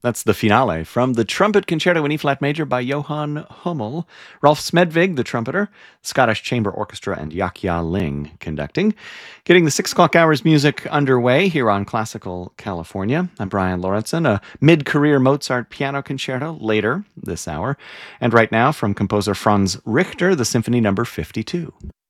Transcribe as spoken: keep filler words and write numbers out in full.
That's the finale from the Trumpet Concerto in E-flat major by Johann Hummel, Rolf Smedvig, the trumpeter, Scottish Chamber Orchestra, and Yak-Ya Ling conducting. Getting the six o'clock hours music underway here on Classical California. I'm Brian Lorentzen, a mid-career Mozart piano concerto later this hour. And right now, from composer Franz Richter, the Symphony Number fifty-two.